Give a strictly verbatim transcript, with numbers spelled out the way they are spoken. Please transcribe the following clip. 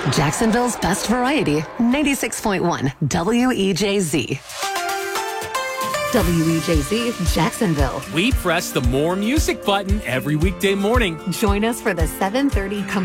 Jacksonville's best variety, ninety-six point one W E J Z. W E J Z, Jacksonville. We press the More Music button every weekday morning. Join us for the seven thirty Com-